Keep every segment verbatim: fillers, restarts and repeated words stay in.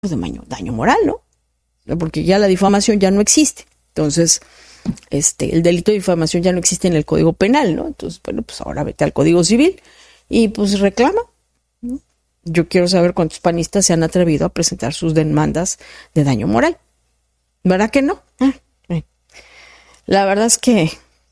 de daño, daño moral, ¿no? Porque ya la difamación ya no existe. Entonces, este, el delito de difamación ya no existe en el Código Penal, ¿no? Entonces, bueno, pues ahora vete al Código Civil y pues reclama, ¿no? Yo quiero saber cuántos panistas se han atrevido a presentar sus demandas de daño moral. ¿Verdad que no? Eh. La verdad es que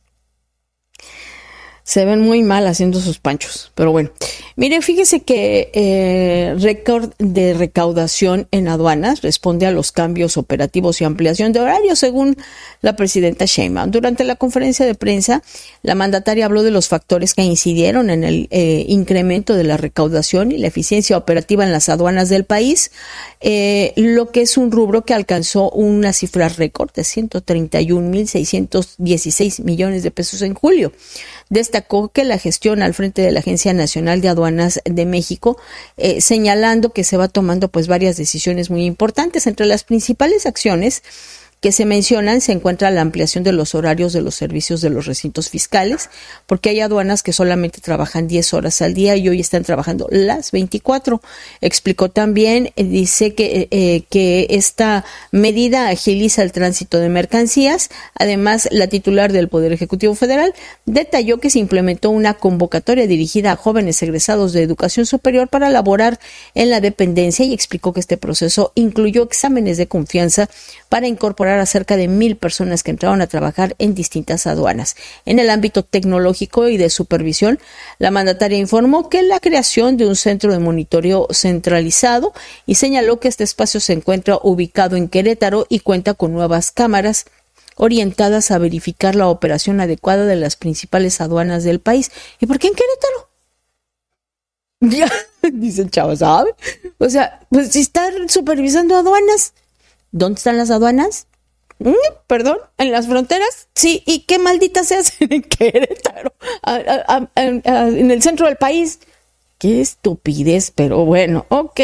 se ven muy mal haciendo sus panchos, pero bueno. Mire, fíjese que eh, récord de recaudación en aduanas responde a los cambios operativos y ampliación de horarios, según la presidenta Sheinbaum. Durante la conferencia de prensa, la mandataria habló de los factores que incidieron en el eh, incremento de la recaudación y la eficiencia operativa en las aduanas del país, eh, lo que es un rubro que alcanzó una cifra récord de ciento treinta y un mil seiscientos dieciséis millones de pesos en julio. Destacó que la gestión al frente de la Agencia Nacional de Aduanas de México, eh, señalando que se va tomando pues varias decisiones muy importantes. Entre las principales acciones que se mencionan se encuentra la ampliación de los horarios de los servicios de los recintos fiscales, porque hay aduanas que solamente trabajan diez horas al día y hoy están trabajando las veinticuatro. Explicó también, eh, dice que, eh, que esta medida agiliza el tránsito de mercancías. Además, la titular del Poder Ejecutivo Federal detalló que se implementó una convocatoria dirigida a jóvenes egresados de educación superior para laborar en la dependencia y explicó que este proceso incluyó exámenes de confianza para incorporar a cerca de mil personas que entraron a trabajar en distintas aduanas. En el ámbito tecnológico y de supervisión, la mandataria informó que la creación de un centro de monitoreo centralizado y señaló que este espacio se encuentra ubicado en Querétaro y cuenta con nuevas cámaras orientadas a verificar la operación adecuada de las principales aduanas del país. ¿Y por qué en Querétaro? Ya, dice el chavo, ¿sabe? O sea, pues si están supervisando aduanas, ¿dónde están las aduanas? ¿Mm? Perdón, ¿en las fronteras? Sí, ¿y qué malditas se hacen en Querétaro? A, a, a, a, en el centro del país. Qué estupidez, pero bueno, ok.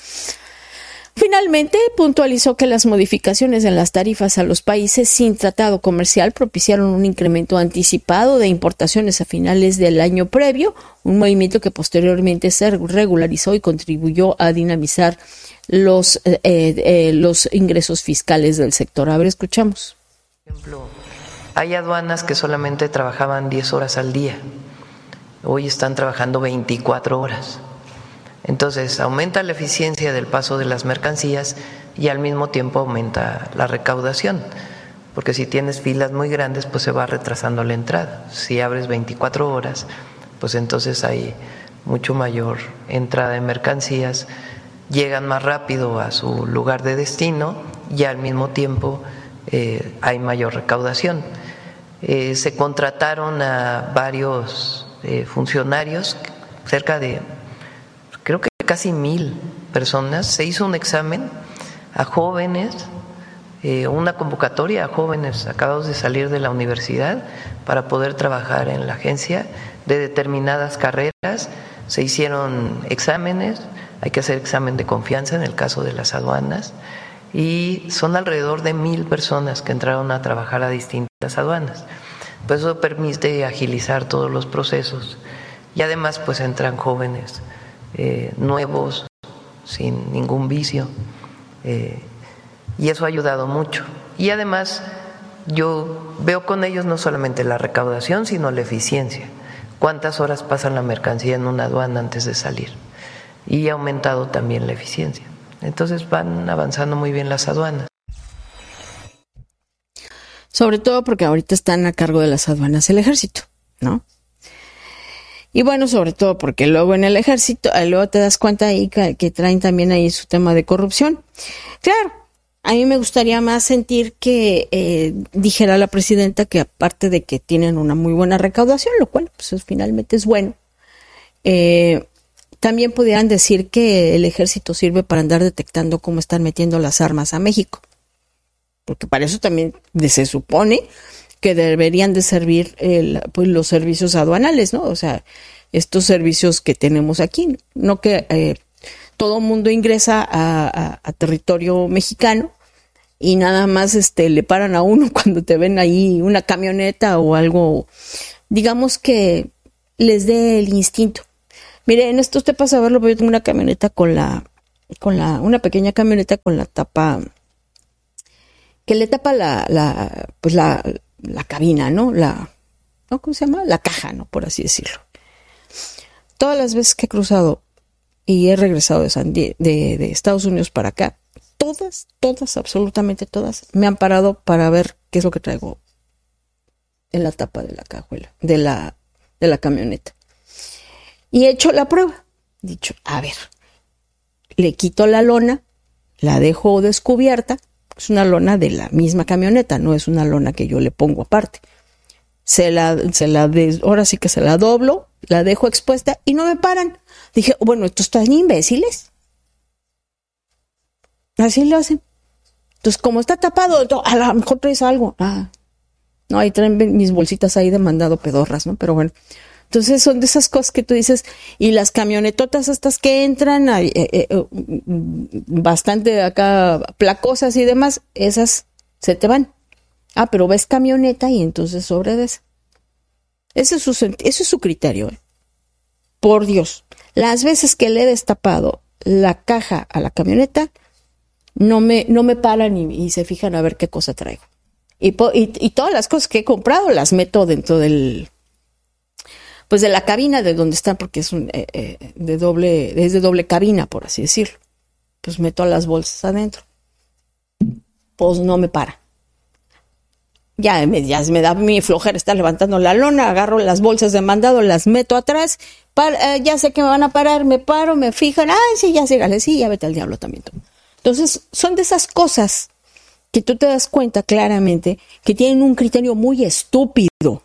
Finalmente, puntualizó que las modificaciones en las tarifas a los países sin tratado comercial propiciaron un incremento anticipado de importaciones a finales del año previo, un movimiento que posteriormente se regularizó y contribuyó a dinamizar los, eh, eh, los ingresos fiscales del sector. A ver, escuchamos. Por ejemplo, hay aduanas que solamente trabajaban diez horas al día, hoy están trabajando veinticuatro horas. Entonces, aumenta la eficiencia del paso de las mercancías y al mismo tiempo aumenta la recaudación, porque si tienes filas muy grandes, pues se va retrasando la entrada. Si abres veinticuatro horas, pues entonces hay mucho mayor entrada de mercancías, llegan más rápido a su lugar de destino y al mismo tiempo eh, hay mayor recaudación. Eh, se contrataron a varios eh, funcionarios, cerca de creo que casi mil personas, se hizo un examen a jóvenes, eh, una convocatoria a jóvenes acabados de salir de la universidad para poder trabajar en la agencia de determinadas carreras, se hicieron exámenes, hay que hacer examen de confianza en el caso de las aduanas y son alrededor de mil personas que entraron a trabajar a distintas aduanas. Pues eso permite agilizar todos los procesos y además pues entran jóvenes Eh, nuevos, sin ningún vicio, eh, y eso ha ayudado mucho. Y además yo veo con ellos no solamente la recaudación, sino la eficiencia. ¿Cuántas horas pasa la mercancía en una aduana antes de salir? Y ha aumentado también la eficiencia. Entonces van avanzando muy bien las aduanas. Sobre todo porque ahorita están a cargo de las aduanas el ejército, ¿no? Y bueno, sobre todo porque luego en el ejército, luego te das cuenta ahí que, que traen también ahí su tema de corrupción. Claro, a mí me gustaría más sentir que eh, dijera la presidenta que aparte de que tienen una muy buena recaudación, lo cual pues finalmente es bueno, eh, también pudieran decir que el ejército sirve para andar detectando cómo están metiendo las armas a México. Porque para eso también se supone que deberían de servir el, pues, los servicios aduanales, ¿no? O sea, estos servicios que tenemos aquí, no que eh, todo mundo ingresa a, a, a territorio mexicano y nada más este le paran a uno cuando te ven ahí una camioneta o algo, digamos que les dé el instinto. Mire, en esto usted pasa a verlo, pero yo tengo una camioneta con la con la, una pequeña camioneta con la tapa, que le tapa la, la, pues la, la cabina, ¿no? La, ¿no? ¿Cómo se llama? La caja, ¿no? Por así decirlo. Todas las veces que he cruzado y he regresado de, San Die- de, de Estados Unidos para acá, todas, todas, absolutamente todas, me han parado para ver qué es lo que traigo en la tapa de la cajuela, de la, de la camioneta. Y he hecho la prueba. He dicho, a ver, le quito la lona, la dejo descubierta, es una lona de la misma camioneta, no es una lona que yo le pongo aparte. Se la, se la des, ahora sí que se la doblo, la dejo expuesta y no me paran. Dije, bueno, ¿estos están imbéciles? Así lo hacen. Entonces, como está tapado, a lo mejor traes algo. Ah, no, ahí traen mis bolsitas ahí de mandado pedorras, ¿no? Pero bueno. Entonces son de esas cosas que tú dices, y las camionetotas estas que entran, eh, eh, eh, bastante acá placosas y demás, esas se te van. Ah, pero ves camioneta y entonces sobre de esa. Ese es su, ese es su criterio. ¿eh? Por Dios, las veces que le he destapado la caja a la camioneta, no me, no me paran y, y se fijan a ver qué cosa traigo. Y, y, y todas las cosas que he comprado las meto dentro del, pues de la cabina de donde están, porque es un, eh, eh, de doble, es de doble cabina, por así decirlo. Pues meto las bolsas adentro. Pues no me para. Ya me, ya me da mi flojera estar levantando la lona, agarro las bolsas de mandado, las meto atrás, para, eh, ya sé que me van a parar, me paro, me fijan, ah, sí, ya sígale, sí, ya vete al diablo también tú. Entonces, son de esas cosas que tú te das cuenta claramente que tienen un criterio muy estúpido.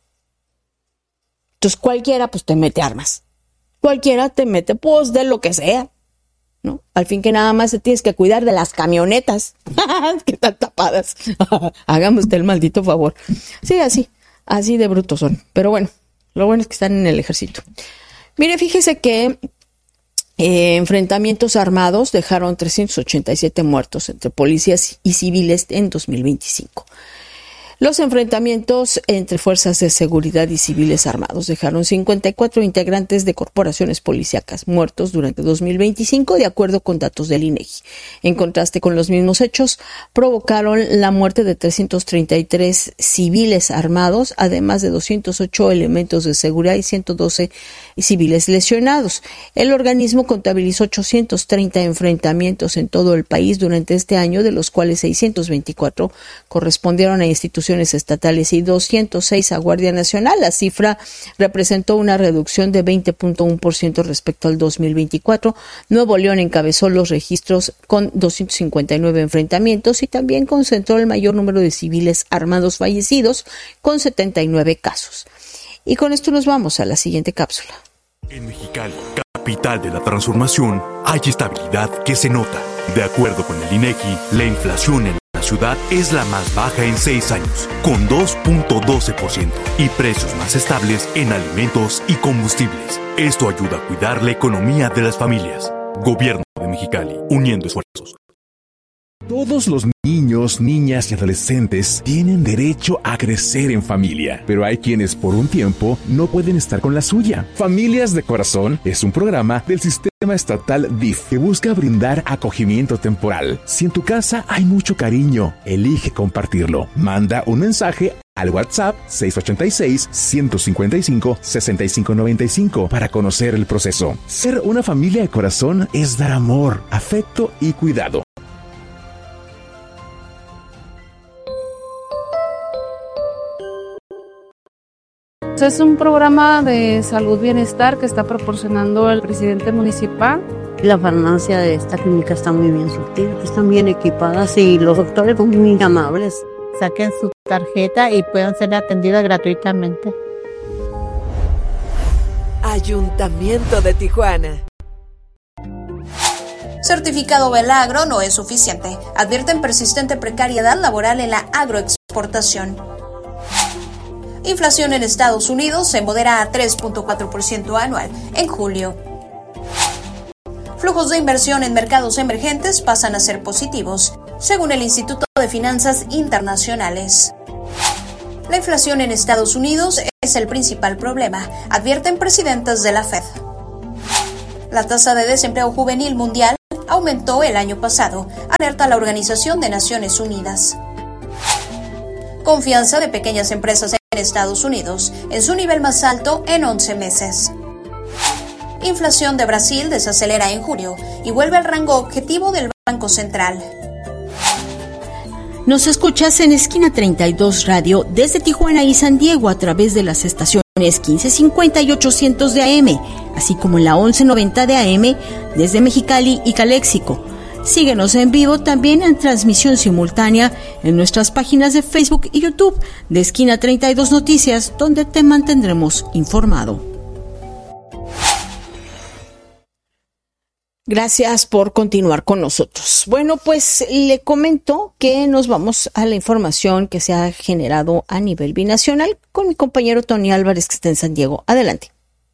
Entonces, cualquiera, pues, te mete armas. Cualquiera te mete, pues, de lo que sea. ¿No? Al fin que nada más te tienes que cuidar de las camionetas que están tapadas. Hagamos el maldito favor. Sí, así, así de brutos son. Pero bueno, lo bueno es que están en el ejército. Mire, fíjese que eh, enfrentamientos armados dejaron trescientos ochenta y siete muertos entre policías y civiles en dos mil veinticinco. Los enfrentamientos entre fuerzas de seguridad y civiles armados dejaron cincuenta y cuatro integrantes de corporaciones policíacas muertos durante dos mil veinticinco, de acuerdo con datos del INEGI. En contraste con los mismos hechos, provocaron la muerte de trescientos treinta y tres civiles armados, además de doscientos ocho elementos de seguridad y ciento doce civiles lesionados. El organismo contabilizó ochocientos treinta enfrentamientos en todo el país durante este año, de los cuales seiscientos veinticuatro correspondieron a instituciones estatales y doscientos seis a Guardia Nacional. La cifra representó una reducción de veinte punto uno por ciento respecto al dos mil veinticuatro. Nuevo León encabezó los registros con doscientos cincuenta y nueve enfrentamientos y también concentró el mayor número de civiles armados fallecidos, con setenta y nueve casos. Y con esto nos vamos a la siguiente cápsula. En Mexicali, capital de la transformación, hay estabilidad que se nota. De acuerdo con el INEGI, la inflación en la ciudad es la más baja en seis años, con dos punto doce por ciento, y precios más estables en alimentos y combustibles. Esto ayuda a cuidar la economía de las familias. Gobierno de Mexicali, uniendo esfuerzos. Todos los niños, niñas y adolescentes tienen derecho a crecer en familia, pero hay quienes por un tiempo no pueden estar con la suya. Familias de Corazón es un programa del Sistema Estatal D I F que busca brindar acogimiento temporal. Si en tu casa hay mucho cariño, elige compartirlo. Manda un mensaje al WhatsApp seis ocho seis, uno cinco cinco, seis cinco nueve cinco para conocer el proceso. Ser una familia de corazón es dar amor, afecto y cuidado. Es un programa de salud bienestar que está proporcionando el presidente municipal. La farmacia de esta clínica está muy bien surtida, están bien equipadas y los doctores son muy amables. Saquen su tarjeta y puedan ser atendidas gratuitamente. Ayuntamiento de Tijuana. Certificado Belagro no es suficiente. Advierten persistente precariedad laboral en la agroexportación. Inflación en Estados Unidos se modera a tres punto cuatro por ciento anual en julio. Flujos de inversión en mercados emergentes pasan a ser positivos, según el Instituto de Finanzas Internacionales. La inflación en Estados Unidos es el principal problema, advierten presidentes de la Fed. La tasa de desempleo juvenil mundial aumentó el año pasado, alerta la Organización de Naciones Unidas. Confianza de pequeñas empresas en Estados Unidos en su nivel más alto en once meses. Inflación de Brasil desacelera en julio y vuelve al rango objetivo del Banco Central. Nos escuchas en Esquina treinta y dos Radio desde Tijuana y San Diego a través de las estaciones quince cincuenta y ochocientos de A M, así como en la once noventa de A M desde Mexicali y Caléxico. Síguenos en vivo también en transmisión simultánea en nuestras páginas de Facebook y YouTube de Esquina treinta y dos Noticias, donde te mantendremos informado. Gracias por continuar con nosotros. Bueno, pues le comento que nos vamos a la información que se ha generado a nivel binacional con mi compañero Tony Álvarez, que está en San Diego. Adelante.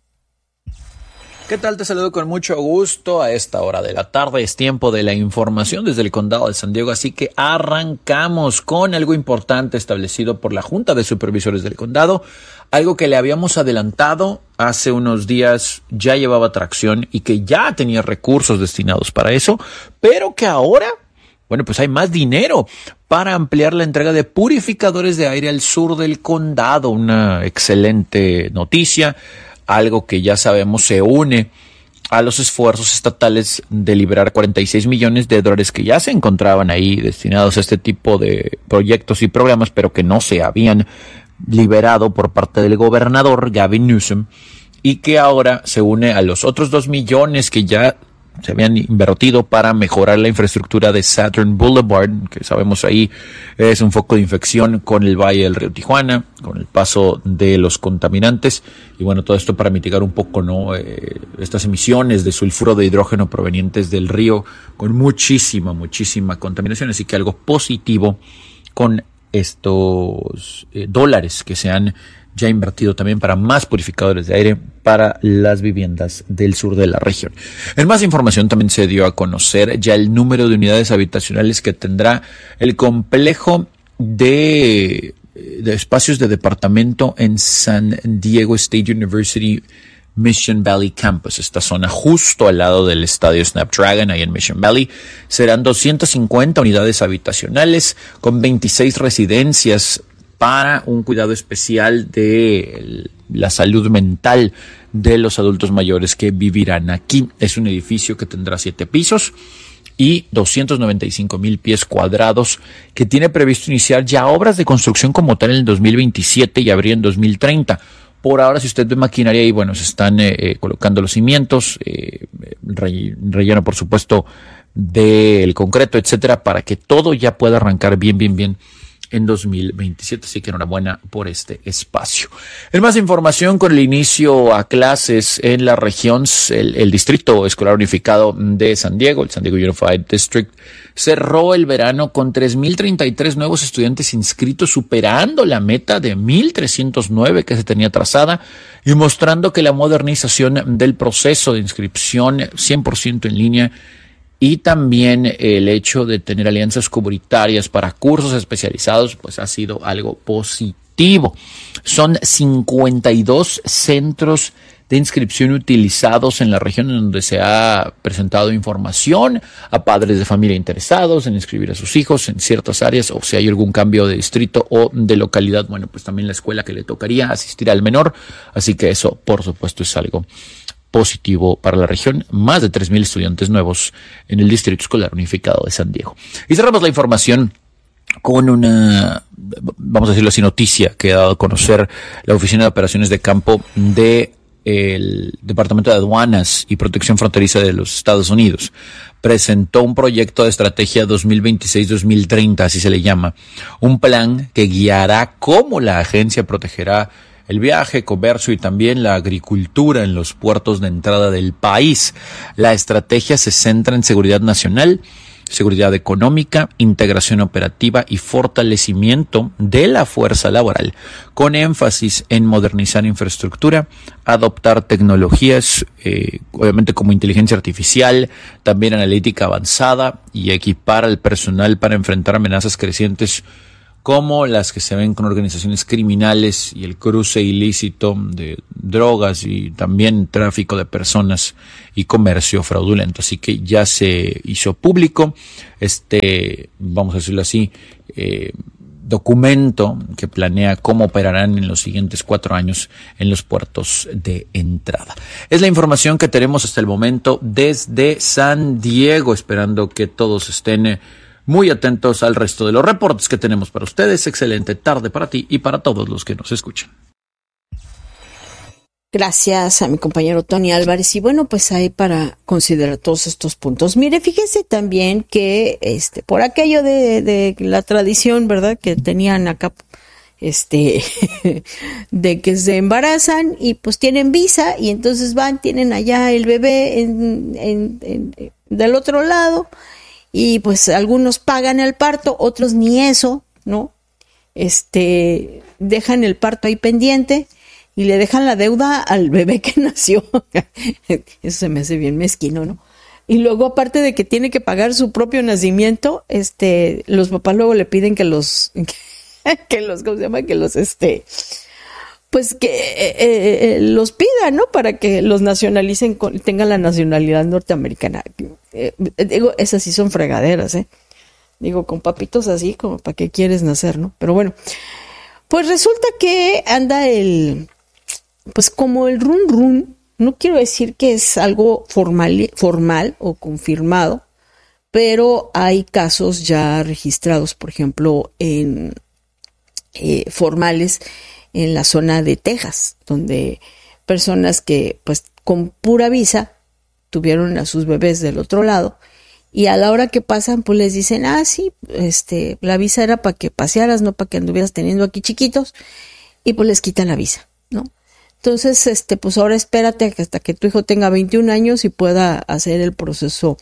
¿Qué tal? Te saludo con mucho gusto a esta hora de la tarde. Es tiempo de la información desde el condado de San Diego, así que arrancamos con algo importante establecido por la Junta de Supervisores del condado, algo que le habíamos adelantado hace unos días, ya llevaba tracción y que ya tenía recursos destinados para eso, pero que ahora, bueno, pues hay más dinero para ampliar la entrega de purificadores de aire al sur del condado. Una excelente noticia. Algo que ya sabemos se une a los esfuerzos estatales de liberar cuarenta y seis millones de dólares que ya se encontraban ahí destinados a este tipo de proyectos y programas, pero que no se habían liberado por parte del gobernador Gavin Newsom, y que ahora se une a los otros dos millones que ya se habían invertido para mejorar la infraestructura de Saturn Boulevard, que sabemos ahí es un foco de infección con el Valle del Río Tijuana, con el paso de los contaminantes, y bueno, todo esto para mitigar un poco, ¿no? Eh, estas emisiones de sulfuro de hidrógeno provenientes del río con muchísima, muchísima contaminación, así que algo positivo con estos eh, dólares que se han ya invertido también para más purificadores de aire para las viviendas del sur de la región. En más información también se dio a conocer ya el número de unidades habitacionales que tendrá el complejo de, de espacios de departamento en San Diego State University Mission Valley Campus, esta zona justo al lado del estadio Snapdragon, ahí en Mission Valley. Serán doscientas cincuenta unidades habitacionales con veintiséis residencias para un cuidado especial de la salud mental de los adultos mayores que vivirán aquí. Es un edificio que tendrá siete pisos y doscientos noventa y cinco mil pies cuadrados, que tiene previsto iniciar ya obras de construcción como tal en el dos mil veintisiete y abrir en dos mil treinta. Por ahora, si usted ve maquinaria ahí, bueno, se están eh, colocando los cimientos, eh, relleno, por supuesto, del concreto, etcétera, para que todo ya pueda arrancar bien, bien, bien en dos mil veintisiete, así que enhorabuena por este espacio. En más información, con el inicio a clases en la región, el, el Distrito Escolar Unificado de San Diego, el San Diego Unified District, cerró el verano con tres mil treinta y tres nuevos estudiantes inscritos, superando la meta de mil trescientos nueve que se tenía trazada y mostrando que la modernización del proceso de inscripción cien por ciento en línea y también el hecho de tener alianzas comunitarias para cursos especializados, pues ha sido algo positivo. Son cincuenta y dos centros de inscripción utilizados en la región, en donde se ha presentado información a padres de familia interesados en inscribir a sus hijos en ciertas áreas, o si hay algún cambio de distrito o de localidad, bueno, pues también la escuela que le tocaría asistir al menor. Así que eso, por supuesto, es algo positivo para la región. Más de tres mil estudiantes nuevos en el Distrito Escolar Unificado de San Diego. Y cerramos la información con una, vamos a decirlo así, noticia que ha dado a conocer la Oficina de Operaciones de Campo de el Departamento de Aduanas y Protección Fronteriza de los Estados Unidos. Presentó un proyecto de estrategia dos mil veintiséis dos mil treinta, así se le llama, un plan que guiará cómo la agencia protegerá el viaje, comercio y también la agricultura en los puertos de entrada del país. La estrategia se centra en seguridad nacional, seguridad económica, integración operativa y fortalecimiento de la fuerza laboral, con énfasis en modernizar infraestructura, adoptar tecnologías, eh, obviamente como inteligencia artificial, también analítica avanzada, y equipar al personal para enfrentar amenazas crecientes como las que se ven con organizaciones criminales y el cruce ilícito de drogas y también tráfico de personas y comercio fraudulento. Así que ya se hizo público este, vamos a decirlo así, eh, documento que planea cómo operarán en los siguientes cuatro años en los puertos de entrada. Es la información que tenemos hasta el momento desde San Diego, esperando que todos estén muy atentos al resto de los reportes que tenemos para ustedes. Excelente tarde para ti y para todos los que nos escuchan. Gracias a mi compañero Tony Álvarez. Y bueno, pues ahí para considerar todos estos puntos. Mire, fíjense también que este, por aquello de, de la tradición, ¿verdad? Que tenían acá, este, de que se embarazan y pues tienen visa y entonces van, tienen allá el bebé en, en, en, del otro lado y pues algunos pagan el parto, otros ni eso, ¿no? Este, dejan el parto ahí pendiente y le dejan la deuda al bebé que nació. Eso se me hace bien mezquino, ¿no? Y luego, aparte de que tiene que pagar su propio nacimiento, este, los papás luego le piden que los, que los, ¿cómo se llama? Que los, este, pues que eh, eh, los pidan, ¿no? Para que los nacionalicen, con, tengan la nacionalidad norteamericana. Eh, digo, esas sí son fregaderas, ¿eh? Digo, con papitos así, como para qué quieres nacer, ¿no? Pero bueno, pues resulta que anda el... pues como el run run, no quiero decir que es algo formal, formal o confirmado, pero hay casos ya registrados, por ejemplo, en eh, formales en la zona de Texas, donde personas que pues con pura visa tuvieron a sus bebés del otro lado y a la hora que pasan pues les dicen, ah sí, este, la visa era para que pasearas, no para que anduvieras teniendo aquí chiquitos, y pues les quitan la visa, ¿no? Entonces, este, pues ahora espérate hasta que tu hijo tenga veintiún años y pueda hacer el proceso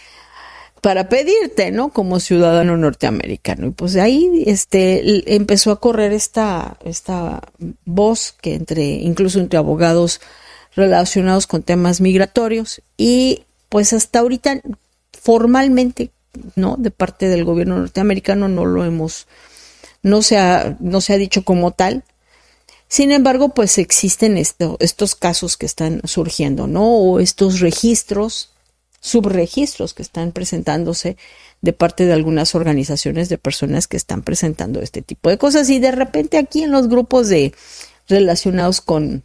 para pedirte, ¿no? Como ciudadano norteamericano. Y pues ahí, este, empezó a correr esta, esta voz que entre, incluso entre abogados relacionados con temas migratorios y pues hasta ahorita formalmente, ¿no? De parte del gobierno norteamericano no lo hemos, no se ha, no se ha dicho como tal. Sin embargo, pues existen esto, estos casos que están surgiendo, ¿no? O estos registros, subregistros que están presentándose de parte de algunas organizaciones de personas que están presentando este tipo de cosas. Y de repente aquí en los grupos de relacionados con,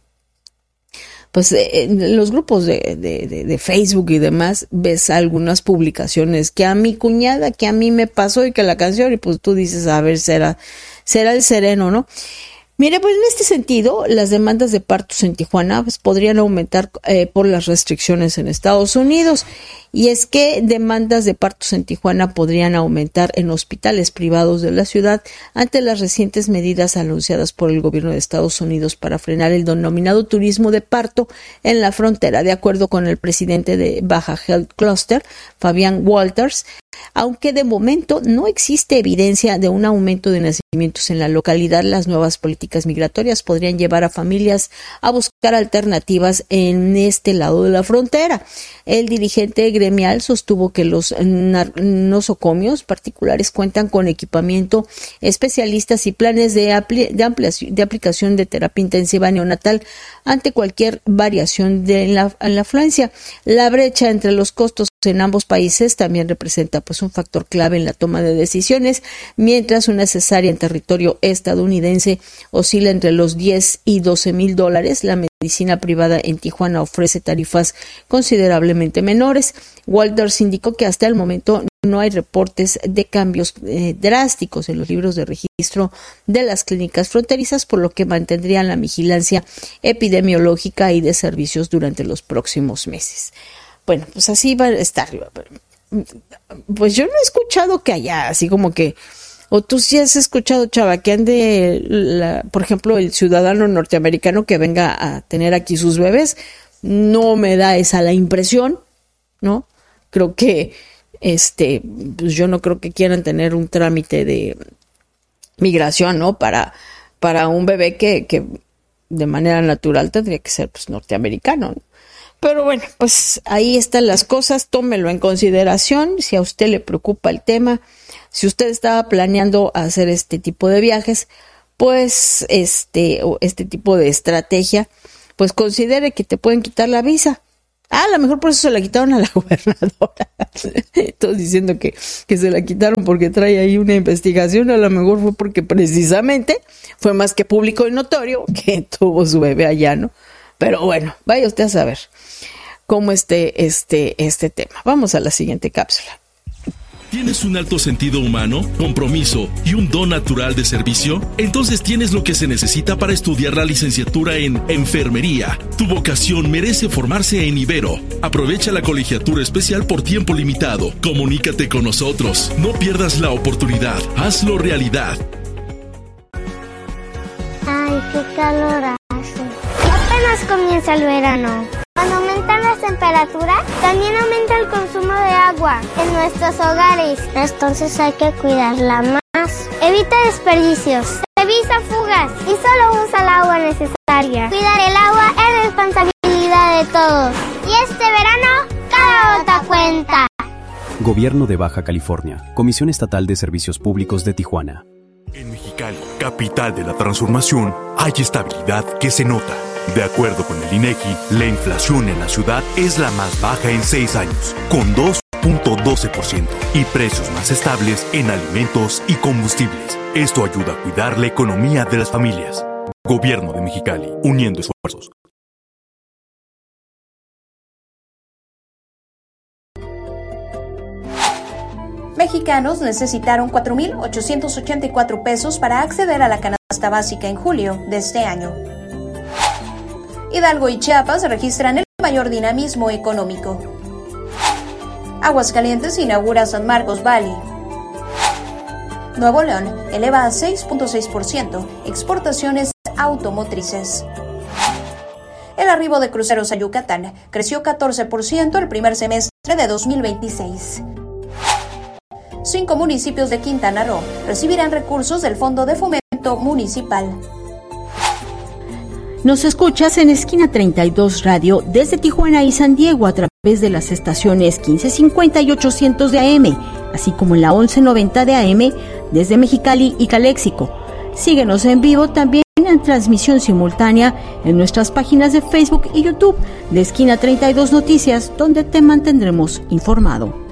pues en los grupos de, de, de, de Facebook y demás, ves algunas publicaciones que a mi cuñada, que a mí me pasó y que la canción, y pues tú dices, a ver, será, será el sereno, ¿no? Mire, pues en este sentido, las demandas de partos en Tijuana pues, podrían aumentar eh, por las restricciones en Estados Unidos. Y es que demandas de partos en Tijuana podrían aumentar en hospitales privados de la ciudad ante las recientes medidas anunciadas por el gobierno de Estados Unidos para frenar el denominado turismo de parto en la frontera. De acuerdo con el presidente de Baja Health Cluster, Fabián Walters, aunque de momento no existe evidencia de un aumento de nacimientos en la localidad, las nuevas políticas migratorias podrían llevar a familias a buscar alternativas en este lado de la frontera. El dirigente gremial sostuvo que los nosocomios particulares cuentan con equipamiento, especialistas y planes de, apli- de, ampliación, de aplicación de terapia intensiva neonatal ante cualquier variación de la, en la afluencia. La brecha entre los costos en ambos países también representa pues un factor clave en la toma de decisiones, mientras una cesárea en territorio estadounidense oscila entre los diez y doce mil dólares. La medicina privada en Tijuana ofrece tarifas considerablemente menores. Walters indicó que hasta el momento no hay reportes de cambios eh, drásticos en los libros de registro de las clínicas fronterizas, por lo que mantendrían la vigilancia epidemiológica y de servicios durante los próximos meses. Bueno, pues así va a estar. Pues yo no he escuchado que haya así como que, o tú sí has escuchado, Chava, que ande, la, por ejemplo, el ciudadano norteamericano que venga a tener aquí sus bebés. No me da esa la impresión, ¿no? Creo que, este, pues yo no creo que quieran tener un trámite de migración, ¿no? Para, para un bebé que, que de manera natural tendría que ser, pues, norteamericano, ¿no? Pero bueno, pues ahí están las cosas, tómelo en consideración, si a usted le preocupa el tema, si usted estaba planeando hacer este tipo de viajes, pues este, o este tipo de estrategia, pues considere que te pueden quitar la visa. Ah, a lo mejor por eso se la quitaron a la gobernadora. Todos diciendo que, que se la quitaron porque trae ahí una investigación, a lo mejor fue porque precisamente fue más que público y notorio que tuvo su bebé allá, ¿no? Pero bueno, vaya usted a saber cómo esté este, este tema. Vamos a la siguiente cápsula. ¿Tienes un alto sentido humano, compromiso y un don natural de servicio? Entonces tienes lo que se necesita para estudiar la licenciatura en enfermería. Tu vocación merece formarse en Ibero. Aprovecha la colegiatura especial por tiempo limitado. Comunícate con nosotros. No pierdas la oportunidad. Hazlo realidad. Ay, qué calor hace. Apenas comienza el verano. Cuando aumentan las temperaturas, también aumenta el consumo de agua en nuestros hogares. Entonces hay que cuidarla más. Evita desperdicios. Revisa fugas y solo usa el agua necesaria. Cuidar el agua es responsabilidad de todos. Y este verano, cada gota cuenta. Gobierno de Baja California. Comisión Estatal de Servicios Públicos de Tijuana. En Mexicali, capital de la transformación, hay estabilidad que se nota. De acuerdo con el INEGI, la inflación en la ciudad es la más baja en seis años, con dos punto doce por ciento, y precios más estables en alimentos y combustibles. Esto ayuda a cuidar la economía de las familias. Gobierno de Mexicali, uniendo esfuerzos. Mexicanos necesitaron cuatro mil ochocientos ochenta y cuatro pesos para acceder a la canasta básica en julio de este año. Hidalgo y Chiapas registran el mayor dinamismo económico. Aguascalientes inaugura San Marcos Valley. Nuevo León eleva a seis punto seis por ciento exportaciones automotrices. El arribo de cruceros a Yucatán creció catorce por ciento el primer semestre de dos mil veintiséis. Cinco municipios de Quintana Roo recibirán recursos del Fondo de Fomento Municipal. Nos escuchas en Esquina treinta y dos Radio desde Tijuana y San Diego a través de las estaciones quince cincuenta y ochocientos de A M, así como en la once noventa de A M desde Mexicali y Caléxico. Síguenos en vivo también en transmisión simultánea en nuestras páginas de Facebook y YouTube de Esquina treinta y dos Noticias, donde te mantendremos informado.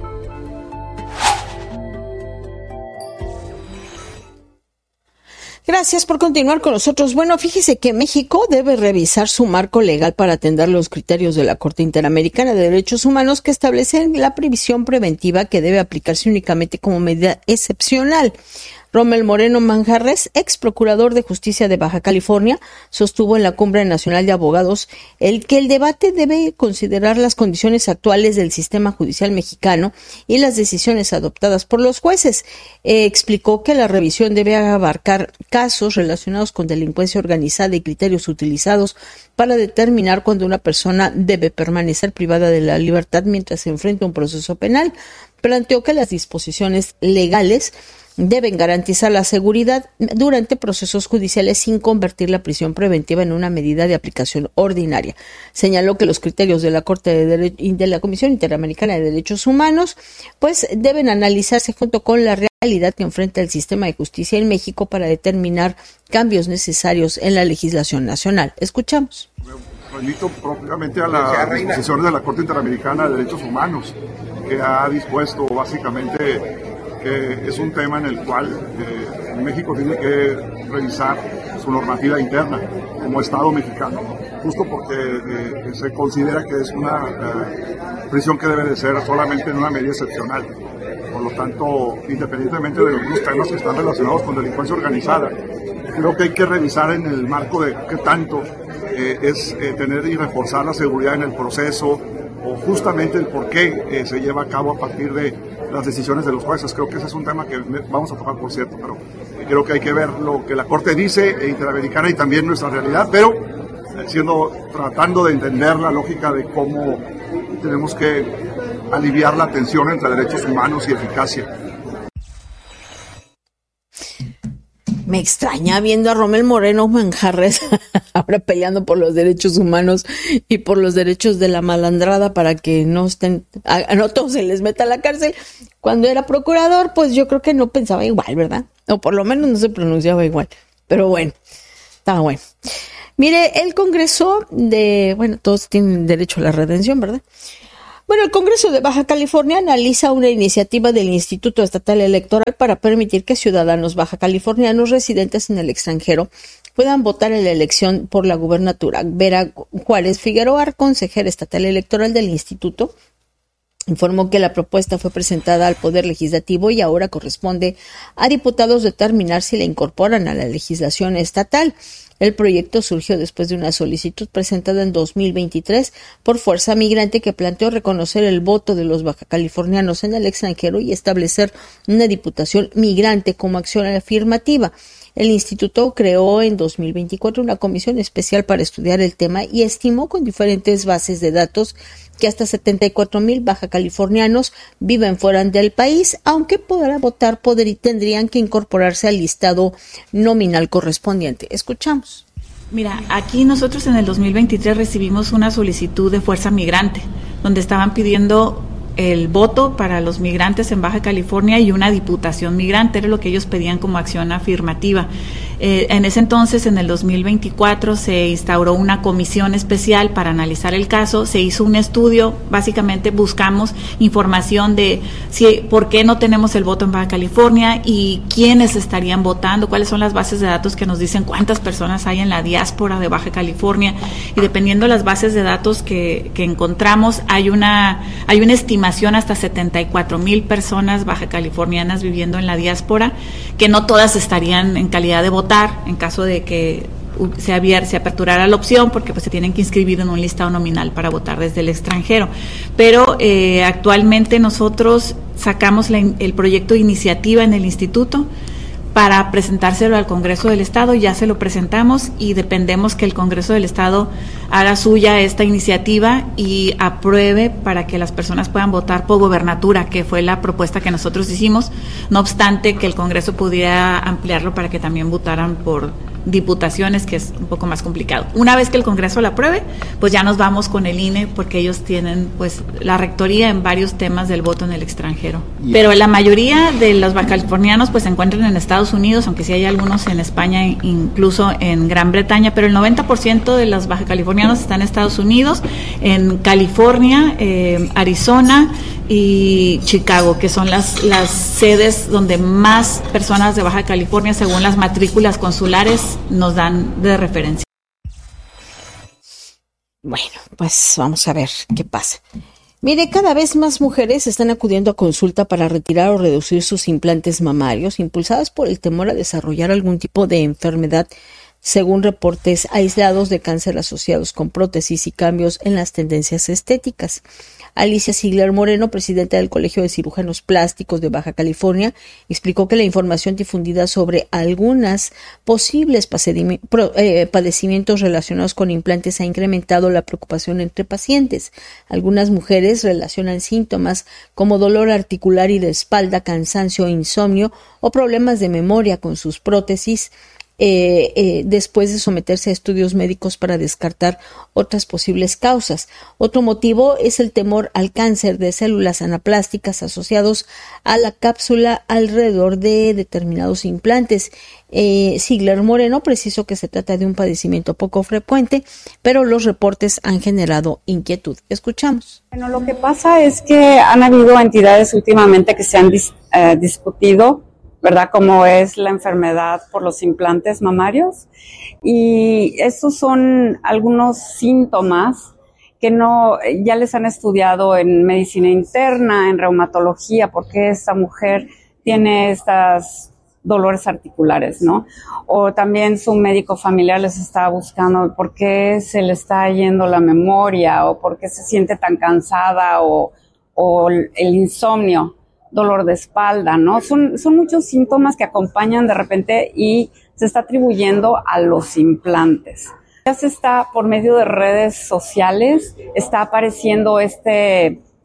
Gracias por continuar con nosotros. Bueno, fíjese que México debe revisar su marco legal para atender los criterios de la Corte Interamericana de Derechos Humanos que establecen la previsión preventiva que debe aplicarse únicamente como medida excepcional. Rommel Moreno Manjarres, ex procurador de justicia de Baja California, sostuvo en la Cumbre Nacional de Abogados el que el debate debe considerar las condiciones actuales del sistema judicial mexicano y las decisiones adoptadas por los jueces. Eh, explicó que la revisión debe abarcar casos relacionados con delincuencia organizada y criterios utilizados para determinar cuándo una persona debe permanecer privada de la libertad mientras se enfrenta a un proceso penal. Planteó que las disposiciones legales deben garantizar la seguridad durante procesos judiciales sin convertir la prisión preventiva en una medida de aplicación ordinaria. Señaló que los criterios de la Corte de, Dere- de la Comisión Interamericana de Derechos Humanos pues deben analizarse junto con la realidad que enfrenta el sistema de justicia en México para determinar cambios necesarios en la legislación nacional. Escuchamos. Me remito propiamente a las disposiciones de la Corte Interamericana de Derechos Humanos, que ha dispuesto básicamente que es un tema en el cual eh, México tiene que revisar su normativa interna como Estado mexicano, justo porque eh, se considera que es una eh, prisión que debe de ser solamente en una medida excepcional. Por lo tanto, independientemente de los temas que están relacionados con delincuencia organizada, creo que hay que revisar en el marco de qué tanto eh, es eh, tener y reforzar la seguridad en el proceso, o justamente el por qué eh, se lleva a cabo a partir de las decisiones de los jueces. Creo que ese es un tema que vamos a tocar, por cierto, pero creo que hay que ver lo que la Corte dice, e Interamericana, y también nuestra realidad, pero eh, siendo, tratando de entender la lógica de cómo tenemos que aliviar la tensión entre derechos humanos y eficacia. Me extraña viendo a Rommel Moreno Manjarres ahora peleando por los derechos humanos y por los derechos de la malandrada para que no estén, a, no todos se les meta a la cárcel. Cuando era procurador, pues yo creo que no pensaba igual, ¿verdad? O por lo menos no se pronunciaba igual. Pero bueno, estaba bueno. Mire, el Congreso de, bueno, todos tienen derecho a la redención, ¿verdad? Bueno, el Congreso de Baja California analiza una iniciativa del Instituto Estatal Electoral para permitir que ciudadanos baja californianos residentes en el extranjero puedan votar en la elección por la gubernatura. Vera Juárez Figueroa, consejera estatal electoral del instituto, informó que la propuesta fue presentada al Poder Legislativo y ahora corresponde a diputados determinar si la incorporan a la legislación estatal. El proyecto surgió después de una solicitud presentada en dos mil veintitrés por Fuerza Migrante que planteó reconocer el voto de los bajacalifornianos en el extranjero y establecer una diputación migrante como acción afirmativa. El instituto creó en dos mil veinticuatro una comisión especial para estudiar el tema y estimó con diferentes bases de datos que hasta setenta y cuatro mil bajacalifornianos viven fuera del país, aunque para votar poder, tendrían que incorporarse al listado nominal correspondiente. Escuchamos. Mira, aquí nosotros en el dos mil veintitrés recibimos una solicitud de Fuerza Migrante, donde estaban pidiendo el voto para los migrantes en Baja California y una diputación migrante, era lo que ellos pedían como acción afirmativa. Eh, en ese entonces, en el dos mil veinticuatro, se instauró una comisión especial para analizar el caso, se hizo un estudio, básicamente buscamos información de si, por qué no tenemos el voto en Baja California y quiénes estarían votando, cuáles son las bases de datos que nos dicen cuántas personas hay en la diáspora de Baja California, y dependiendo de las bases de datos que, que encontramos, hay una, hay una estimación hasta setenta y cuatro mil personas baja californianas viviendo en la diáspora, que no todas estarían en calidad de votantes en caso de que se, abier, se aperturara la opción, porque pues se tienen que inscribir en un listado nominal para votar desde el extranjero. Pero eh, actualmente nosotros sacamos la, el proyecto de iniciativa en el instituto para presentárselo al Congreso del Estado, ya se lo presentamos y dependemos que el Congreso del Estado haga suya esta iniciativa y apruebe para que las personas puedan votar por gobernatura, que fue la propuesta que nosotros hicimos, no obstante que el Congreso pudiera ampliarlo para que también votaran por diputaciones, que es un poco más complicado. Una vez que el Congreso la apruebe, pues ya nos vamos con el I N E, porque ellos tienen pues la rectoría en varios temas del voto en el extranjero. Yeah. Pero la mayoría de los bajacalifornianos pues se encuentran en Estados Unidos, aunque sí hay algunos en España, incluso en Gran Bretaña, pero el noventa por ciento de los bajacalifornianos están en Estados Unidos, en California, eh, Arizona y Chicago, que son las, las sedes donde más personas de Baja California, según las matrículas consulares, nos dan de referencia. Bueno, pues vamos a ver qué pasa. Mire, cada vez más mujeres están acudiendo a consulta para retirar o reducir sus implantes mamarios, impulsadas por el temor a desarrollar algún tipo de enfermedad, según reportes aislados de cáncer asociados con prótesis y cambios en las tendencias estéticas. Alicia Ziegler Moreno, presidenta del Colegio de Cirujanos Plásticos de Baja California, explicó que la información difundida sobre algunas posibles padecimientos relacionados con implantes ha incrementado la preocupación entre pacientes. Algunas mujeres relacionan síntomas como dolor articular y de espalda, cansancio, insomnio o problemas de memoria con sus prótesis, Eh, eh, después de someterse a estudios médicos para descartar otras posibles causas. Otro motivo es el temor al cáncer de células anaplásticas asociados a la cápsula alrededor de determinados implantes. Eh, Ziegler Moreno precisó que se trata de un padecimiento poco frecuente, pero los reportes han generado inquietud. Escuchamos. Bueno, lo que pasa es que han habido entidades últimamente que se han dis, eh, discutido, ¿verdad? Como es la enfermedad por los implantes mamarios. Y estos son algunos síntomas que no, ya les han estudiado en medicina interna, en reumatología, porque esta mujer tiene estas dolores articulares, ¿no? O también su médico familiar les está buscando por qué se le está yendo la memoria, o por qué se siente tan cansada, o, o el insomnio, dolor de espalda, ¿no? Son, son muchos síntomas que acompañan de repente y se está atribuyendo a los implantes. Ya se está, por medio de redes sociales, está apareciendo este,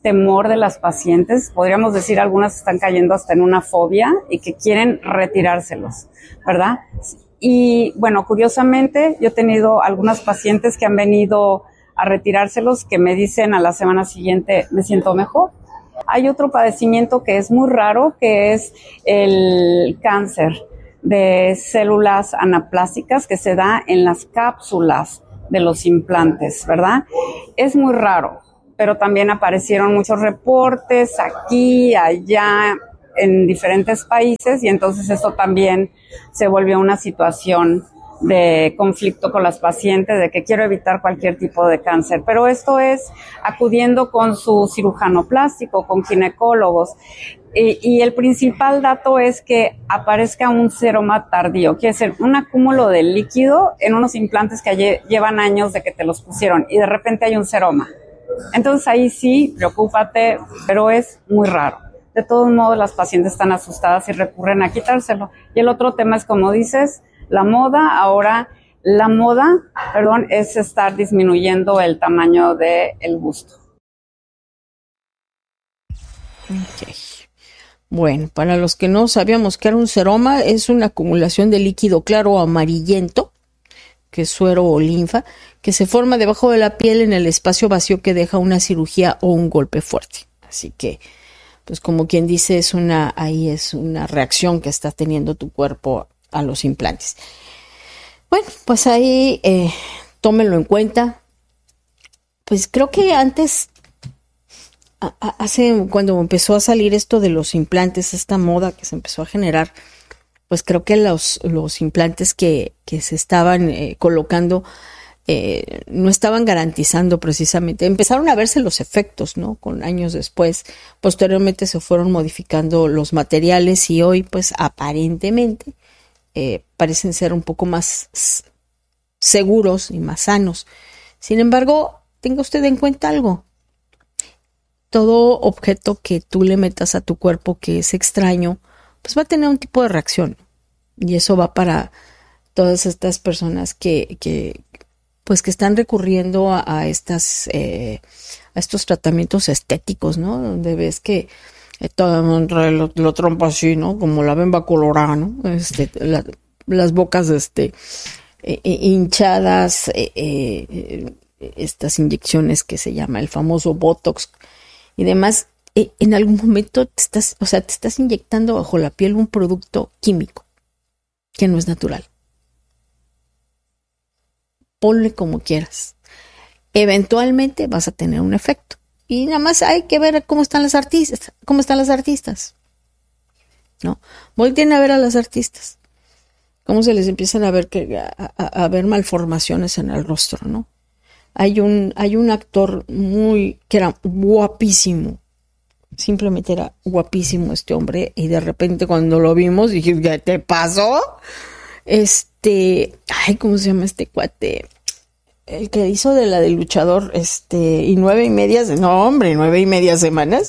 temor de las pacientes. Podríamos decir algunas están cayendo hasta en una fobia y que quieren retirárselos, ¿verdad? Y bueno, curiosamente, yo he tenido algunas pacientes que han venido a retirárselos que me dicen a la semana siguiente, me siento mejor. Hay otro padecimiento que es muy raro, que es el cáncer de células anaplásicas que se da en las cápsulas de los implantes, ¿verdad? Es muy raro, pero también aparecieron muchos reportes aquí, allá, en diferentes países, y entonces eso también se volvió una situación de conflicto con las pacientes, de que quiero evitar cualquier tipo de cáncer. Pero esto es acudiendo con su cirujano plástico, con ginecólogos. Y, y el principal dato es que aparezca un seroma tardío, quiere decir un acúmulo de líquido en unos implantes que lle- llevan años de que te los pusieron y de repente hay un seroma. Entonces ahí sí, preocúpate, pero es muy raro. De todos modos, las pacientes están asustadas y recurren a quitárselo. Y el otro tema es, como dices, la moda. Ahora, la moda, perdón, es estar disminuyendo el tamaño del busto. Okay. Bueno, para los que no sabíamos que era un seroma, es una acumulación de líquido claro o amarillento, que es suero o linfa, que se forma debajo de la piel en el espacio vacío que deja una cirugía o un golpe fuerte. Así que, pues como quien dice, es una, ahí es una reacción que está teniendo tu cuerpo a los implantes. Bueno, pues ahí eh, tómenlo en cuenta. Pues creo que antes, a, a, hace cuando empezó a salir esto de los implantes, esta moda que se empezó a generar, pues creo que los, los implantes que, que se estaban eh, colocando eh, no estaban garantizando precisamente. Empezaron a verse los efectos, ¿no? Con años después. Posteriormente se fueron modificando los materiales y hoy, pues aparentemente, eh, parecen ser un poco más seguros y más sanos. Sin embargo, tenga usted en cuenta algo. Todo objeto que tú le metas a tu cuerpo que es extraño, pues va a tener un tipo de reacción. Y eso va para todas estas personas que, que pues que están recurriendo a, a estas eh, a estos tratamientos estéticos, ¿no? Donde ves que eh, todo el mundo lo, lo trompa así, ¿no? Como la bemba colorada, ¿no? Este, la, las bocas este eh, eh, hinchadas, eh, eh, estas inyecciones que se llama el famoso Botox y demás. Eh, en algún momento te estás, o sea, te estás inyectando bajo la piel un producto químico que no es natural. Ponle como quieras. Eventualmente vas a tener un efecto. Y nada más hay que ver cómo están las artistas, cómo están las artistas. ¿No? Volteen a ver a las artistas. Cómo se les empiezan a ver que a, a, a ver malformaciones en el rostro, ¿no? Hay un, hay un actor muy, que era guapísimo. Simplemente era guapísimo este hombre y de repente cuando lo vimos dije, ¿qué te pasó? Este, ay, ¿cómo se llama este cuate? El que hizo de la del luchador, este, y nueve y media, no hombre, nueve y media semanas.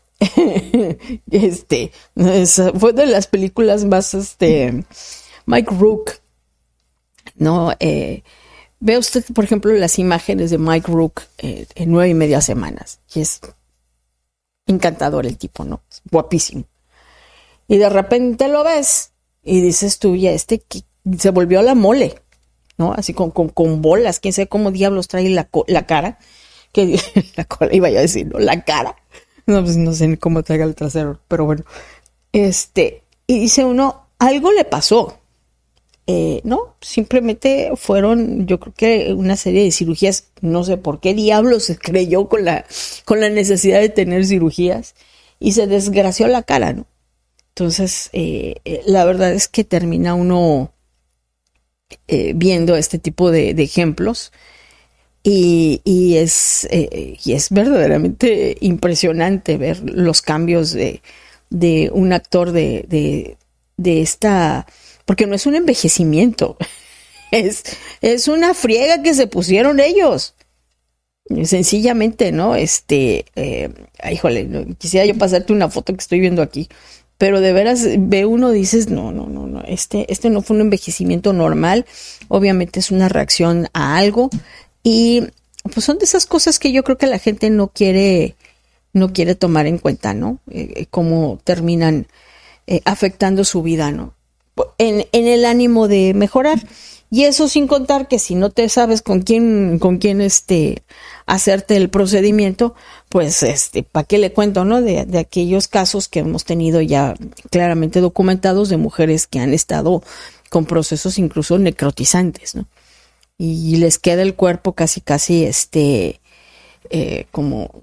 este, es, fue de las películas más, este, Mike Rook, ¿no? Eh, ve usted, por ejemplo, las imágenes de Mike Rook eh, en nueve y media semanas y es encantador el tipo, ¿no? Guapísimo. Y de repente lo ves y dices tú, ya este que se volvió a la mole, ¿no? Así con, con, con bolas, quién sabe cómo diablos trae la, la cara, que la cola iba yo a decir, ¿no? La cara. No, pues no sé ni cómo traiga el trasero, pero bueno. Este, y dice uno, algo le pasó. Eh, no, simplemente fueron, yo creo que una serie de cirugías, no sé por qué diablos se creyó con la, con la necesidad de tener cirugías y se desgració la cara, ¿no? Entonces, eh, eh, la verdad es que termina uno eh, viendo este tipo de, de ejemplos y, y, es, eh, y es verdaderamente impresionante ver los cambios de, de un actor de, de, de esta... Porque no es un envejecimiento, es, es una friega que se pusieron ellos. Sencillamente, ¿no? Este, eh, híjole, no, quisiera yo pasarte una foto que estoy viendo aquí, pero de veras ve uno, dices, no, no, no, no, este, este no fue un envejecimiento normal, obviamente es una reacción a algo, y pues son de esas cosas que yo creo que la gente no quiere, no quiere tomar en cuenta, ¿no? Eh, cómo terminan eh, afectando su vida, ¿no? En, en el ánimo de mejorar. Y eso sin contar que si no te sabes con quién, con quién este, hacerte el procedimiento, pues este, ¿para qué le cuento, no? De, de aquellos casos que hemos tenido ya claramente documentados de mujeres que han estado con procesos incluso necrotizantes, ¿no? Y, y les queda el cuerpo casi, casi, este, eh, como,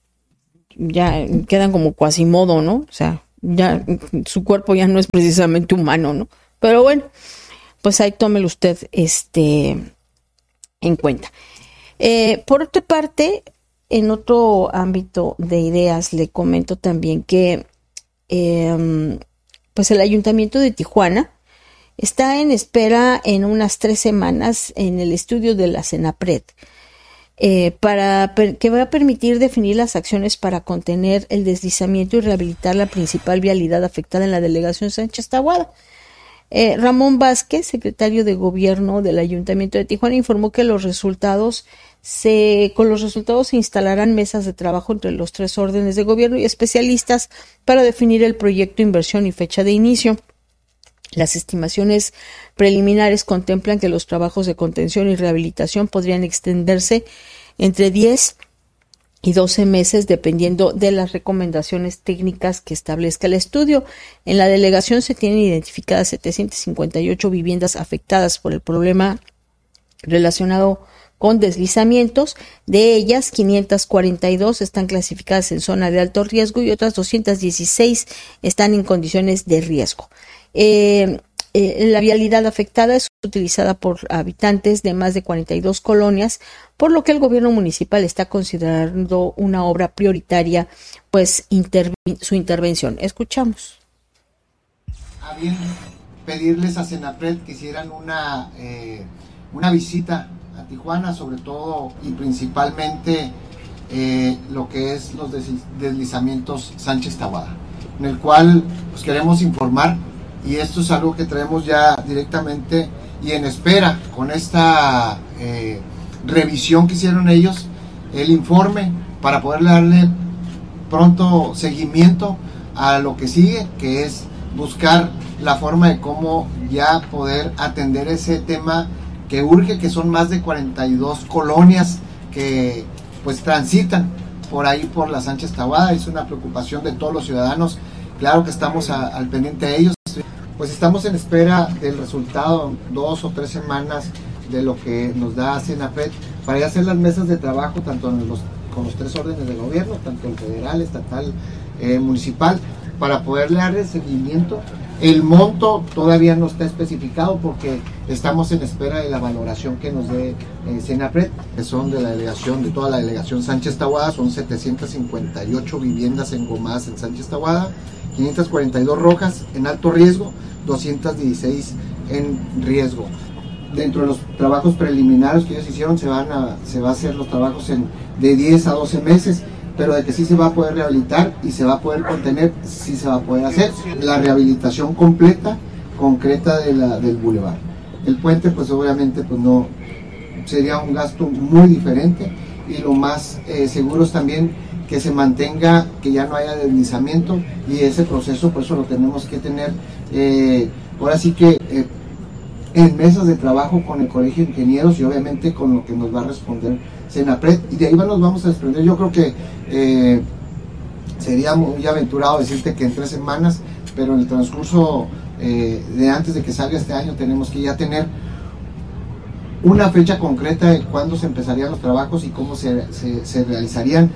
ya quedan como cuasimodo, ¿no? O sea, ya su cuerpo ya no es precisamente humano, ¿no? Pero bueno, pues ahí tómelo usted este, en cuenta. Eh, por otra parte, en otro ámbito de ideas, le comento también que eh, pues el Ayuntamiento de Tijuana está en espera en unas tres semanas en el estudio de la CENAPRED, eh, para per- que va a permitir definir las acciones para contener el deslizamiento y rehabilitar la principal vialidad afectada en la delegación Sánchez Taboada. Eh, Ramón Vázquez, secretario de Gobierno del Ayuntamiento de Tijuana, informó que los resultados se, con los resultados se instalarán mesas de trabajo entre los tres órdenes de gobierno y especialistas para definir el proyecto, inversión y fecha de inicio. Las estimaciones preliminares contemplan que los trabajos de contención y rehabilitación podrían extenderse entre diez y doce meses, dependiendo de las recomendaciones técnicas que establezca el estudio. En la delegación se tienen identificadas setecientas cincuenta y ocho viviendas afectadas por el problema relacionado con deslizamientos. De ellas, quinientas cuarenta y dos están clasificadas en zona de alto riesgo y otras doscientas dieciséis están en condiciones de riesgo. Eh, eh, la vialidad afectada es utilizada por habitantes de más de cuarenta y dos colonias, por lo que el gobierno municipal está considerando una obra prioritaria, pues interv- su intervención. Escuchamos. A bien pedirles a CENAPRED que hicieran una, eh, una visita a Tijuana, sobre todo y principalmente eh, lo que es los deslizamientos Sánchez Taboada, en el cual pues, queremos informar. Y esto es algo que traemos ya directamente y en espera con esta eh, revisión que hicieron ellos, el informe para poder darle pronto seguimiento a lo que sigue, que es buscar la forma de cómo ya poder atender ese tema que urge, que son más de cuarenta y dos colonias que pues transitan por ahí por la Sánchez Taboada. Es una preocupación de todos los ciudadanos, claro que estamos a, al pendiente de ellos. Pues estamos en espera del resultado, dos o tres semanas de lo que nos da CENAPRED para ya hacer las mesas de trabajo tanto en los, con los tres órdenes de gobierno, tanto el federal, estatal, eh, municipal, para poderle darle seguimiento. El monto todavía no está especificado porque estamos en espera de la valoración que nos dé eh, CENAPRED, que son de la delegación, de toda la delegación Sánchez Taboada. Son setecientas cincuenta y ocho viviendas engomadas en Sánchez Taboada, quinientas cuarenta y dos rojas en alto riesgo, doscientas dieciséis en riesgo. Dentro de los trabajos preliminares que ellos hicieron se van a, se va a hacer los trabajos en, de diez a doce meses, pero de que sí se va a poder rehabilitar y se va a poder contener, sí se va a poder hacer. La rehabilitación completa, concreta de la, del bulevar. El puente pues obviamente pues no, sería un gasto muy diferente y lo más eh, seguro es también que se mantenga, que ya no haya deslizamiento y ese proceso por eso lo tenemos que tener eh, ahora sí que eh, en mesas de trabajo con el Colegio de Ingenieros y obviamente con lo que nos va a responder CENAPRED, y de ahí nos vamos a desprender. Yo creo que eh, sería muy aventurado decirte que en tres semanas, pero en el transcurso eh, de antes de que salga este año tenemos que ya tener una fecha concreta de cuándo se empezarían los trabajos y cómo se, se, se realizarían.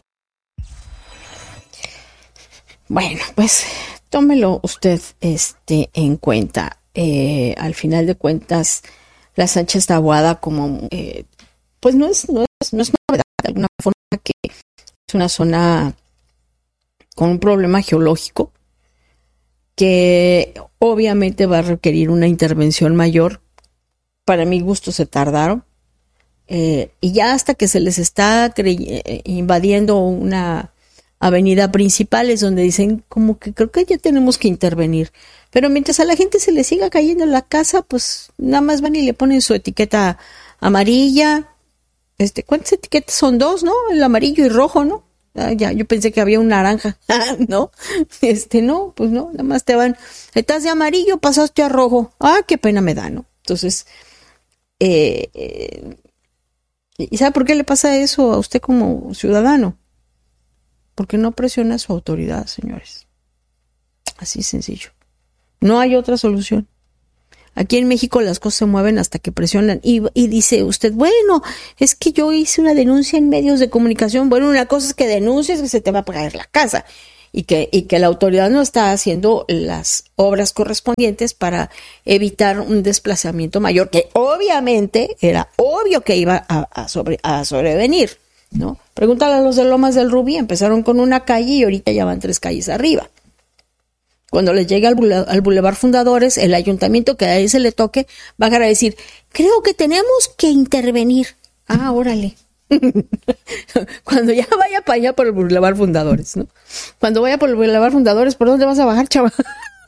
Bueno, pues tómelo usted este en cuenta. Eh, al final de cuentas, la Sánchez Taboada como eh, pues no es, no es, no es novedad, de alguna forma que es una zona con un problema geológico que obviamente va a requerir una intervención mayor. Para mi gusto se tardaron eh, y ya hasta que se les está cre- invadiendo una avenida principal es donde dicen como que creo que ya tenemos que intervenir, pero mientras a la gente se le siga cayendo en la casa, pues nada más van y le ponen su etiqueta amarilla. Este, ¿cuántas etiquetas son? Dos, ¿no? El amarillo y rojo, ¿no? Ah, ya, yo pensé que había un naranja. No, este, no, pues no, nada más te van, estás de amarillo, pasaste a rojo. Ah, qué pena me da, ¿no? Entonces, eh, eh, ¿y sabe por qué le pasa eso a usted como ciudadano? Porque no presiona a su autoridad, señores. Así sencillo. No hay otra solución. Aquí en México las cosas se mueven hasta que presionan. Y, y dice usted, bueno, es que yo hice una denuncia en medios de comunicación. Bueno, una cosa es que denuncies que se te va a pagar la casa y que, y que la autoridad no está haciendo las obras correspondientes para evitar un desplazamiento mayor, que obviamente era obvio que iba a, a, sobre, a sobrevenir, ¿no? Pregúntale a los de Lomas del Rubí, empezaron con una calle y ahorita ya van tres calles arriba. Cuando les llegue al, bule, al Boulevard Fundadores, el ayuntamiento que a él se le toque va a decir, creo que tenemos que intervenir. Ah, órale. Cuando ya vaya para allá por el Boulevard Fundadores, ¿no? Cuando vaya por el Boulevard Fundadores, ¿por dónde vas a bajar, chaval?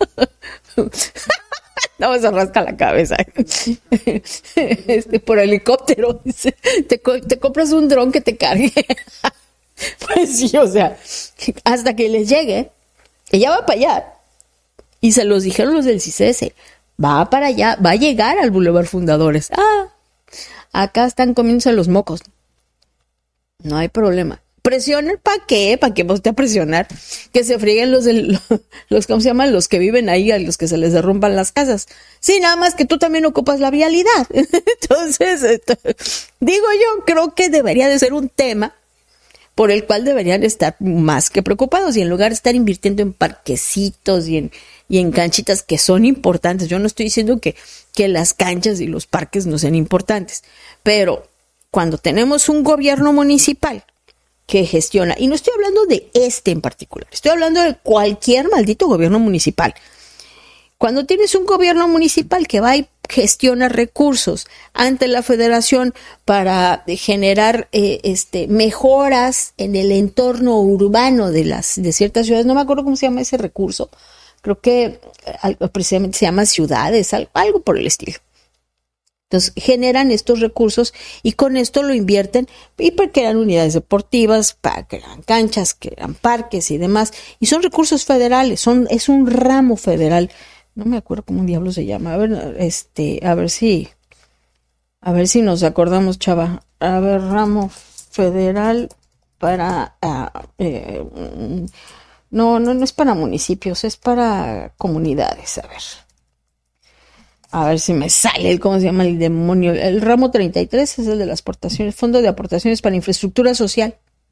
No, se rasca la cabeza. Este, por helicóptero. Te, te compras un dron que te cargue. Pues sí, o sea, hasta que les llegue, ella va para allá. Y se los dijeron los del C I C E S E. Va para allá, va a llegar al Boulevard Fundadores. Ah, acá están comiéndose los mocos. No hay problema. Presionen, ¿para qué? ¿Para qué vos te a presionar? Que se frieguen los, del, los, ¿cómo se llaman? Los que viven ahí, a los que se les derrumban las casas. Sí, nada más que tú también ocupas la vialidad. Entonces, esto, digo yo, creo que debería de ser un tema por el cual deberían estar más que preocupados y en lugar de estar invirtiendo en parquecitos y en, y en canchitas que son importantes. Yo no estoy diciendo que, que las canchas y los parques no sean importantes, pero cuando tenemos un gobierno municipal que gestiona, y no estoy hablando de este en particular, estoy hablando de cualquier maldito gobierno municipal. Cuando tienes un gobierno municipal que va y gestiona recursos ante la federación para generar eh, este, mejoras en el entorno urbano de las de ciertas ciudades, no me acuerdo cómo se llama ese recurso, creo que eh, precisamente se llama ciudades, algo, algo por el estilo. Entonces generan estos recursos y con esto lo invierten y crean unidades deportivas, para crean canchas, crean parques y demás. Y son recursos federales, son es un ramo federal. No me acuerdo cómo diablo se llama. A ver, este, a ver si, a ver si nos acordamos, chava. A ver, ramo federal para, uh, eh, no, no, no es para municipios, es para comunidades. A ver. A ver si me sale, ¿cómo se llama el demonio? El ramo treinta y tres es el de las aportaciones, Fondo de Aportaciones para Infraestructura Social.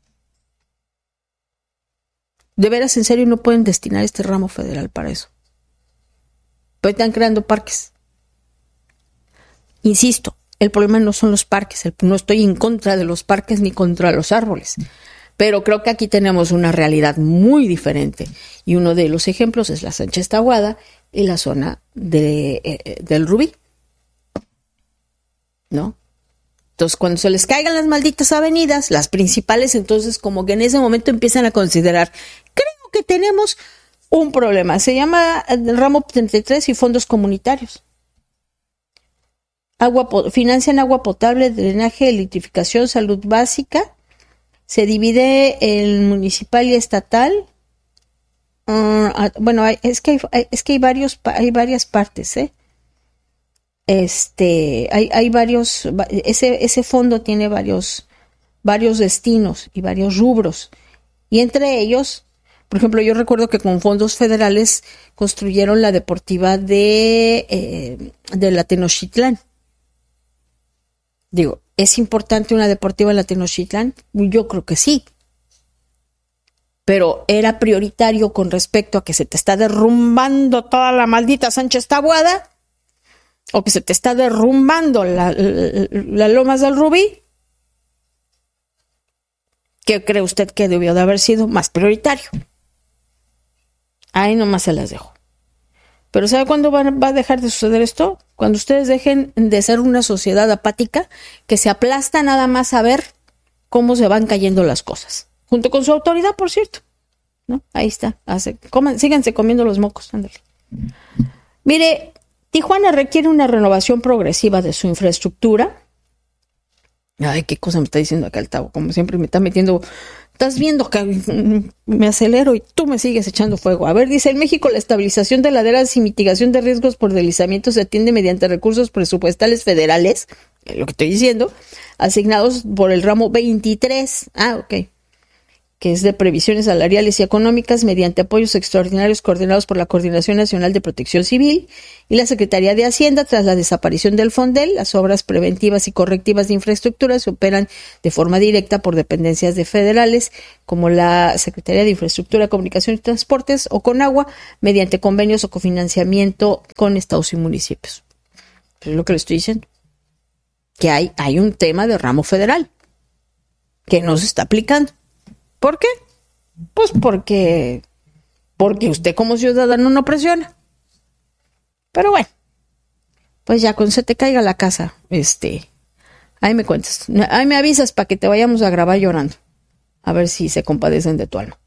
De veras, en serio, no pueden destinar este ramo federal para eso. Pero están creando parques. Insisto, el problema no son los parques, el, no estoy en contra de los parques ni contra los árboles. Pero creo que aquí tenemos una realidad muy diferente. Y uno de los ejemplos es la Sánchez Taboada y la zona de, eh, del Rubí. ¿No? Entonces, cuando se les caigan las malditas avenidas, las principales, entonces como que en ese momento empiezan a considerar, creo que tenemos un problema. Se llama el ramo treinta y tres y fondos comunitarios. Agua, financian agua potable, drenaje, electrificación, salud básica. Se divide en municipal y estatal. Uh, bueno, hay, es que hay, es que hay varios, hay varias partes, ¿eh? Este, hay, hay varios, ese, ese fondo tiene varios, varios destinos y varios rubros. Y entre ellos, por ejemplo, yo recuerdo que con fondos federales construyeron la deportiva de, eh, de la Tenochtitlán. Digo, ¿es importante una deportiva en la Tenochtitlán? Yo creo que sí. Pero era prioritario con respecto a que se te está derrumbando toda la maldita Sánchez Taboada o que se te está derrumbando la, la, la Lomas del Rubí. ¿Qué cree usted que debió de haber sido más prioritario? Ahí nomás se las dejo. Pero ¿sabe cuándo va, va a dejar de suceder esto? Cuando ustedes dejen de ser una sociedad apática que se aplasta nada más a ver cómo se van cayendo las cosas. Junto con su autoridad, por cierto. ¿No? Ahí está. Hace, coman, síganse comiendo los mocos. Ándale. Mire, Tijuana requiere una renovación progresiva de su infraestructura. Ay, qué cosa me está diciendo acá el Tavo. Como siempre me está metiendo Estás viendo que me acelero y tú me sigues echando fuego. A ver, dice, en México la estabilización de laderas y mitigación de riesgos por deslizamiento se atiende mediante recursos presupuestales federales, lo que estoy diciendo, asignados por el ramo veintitrés. Ah, ok. Que es de previsiones salariales y económicas mediante apoyos extraordinarios coordinados por la Coordinación Nacional de Protección Civil y la Secretaría de Hacienda. Tras la desaparición del Fondel, las obras preventivas y correctivas de infraestructura se operan de forma directa por dependencias de federales como la Secretaría de Infraestructura, Comunicación y Transportes o Conagua mediante convenios o cofinanciamiento con estados y municipios. Es lo que le estoy diciendo. Que hay, hay un tema de ramo federal que no se está aplicando. ¿Por qué? Pues porque, porque usted como ciudadano no presiona. Pero bueno, pues ya cuando se te caiga la casa, este, ahí me cuentas, ahí me avisas para que te vayamos a grabar llorando, a ver si se compadecen de tu alma.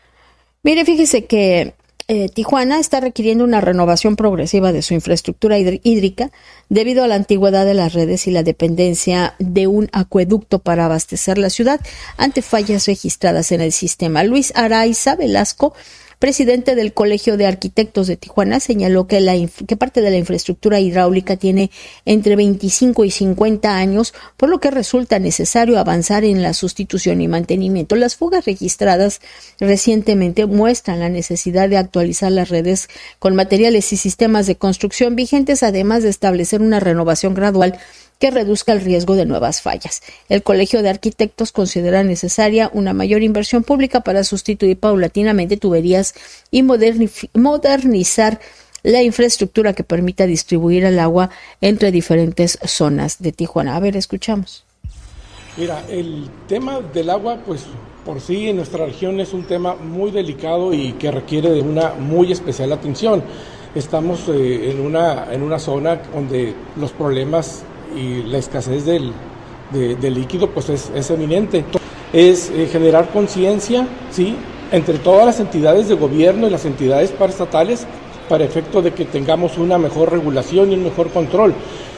Mire, fíjese que eh, Tijuana está requiriendo una renovación progresiva de su infraestructura hídrica debido a la antigüedad de las redes y la dependencia de un acueducto para abastecer la ciudad ante fallas registradas en el sistema. Luis Araiza Velasco, presidente del Colegio de Arquitectos de Tijuana, señaló que, la inf- que parte de la infraestructura hidráulica tiene entre veinticinco y cincuenta años, por lo que resulta necesario avanzar en la sustitución y mantenimiento. Las fugas registradas recientemente muestran la necesidad de actualizar las redes con materiales y sistemas de construcción vigentes, además de establecer una renovación gradual que reduzca el riesgo de nuevas fallas. El Colegio de Arquitectos considera necesaria una mayor inversión pública para sustituir paulatinamente tuberías y moderni- modernizar la infraestructura que permita distribuir el agua entre diferentes zonas de Tijuana. A ver, escuchamos. Mira, el tema del agua, pues por sí en nuestra región es un tema muy delicado y que requiere de una muy especial atención. Estamos eh, en una, en una zona donde los problemas y la escasez del, de, de líquido pues es, es eminente. Es eh, generar conciencia, ¿sí?, entre todas las entidades de gobierno y las entidades paraestatales para efecto de que tengamos una mejor regulación y un mejor control.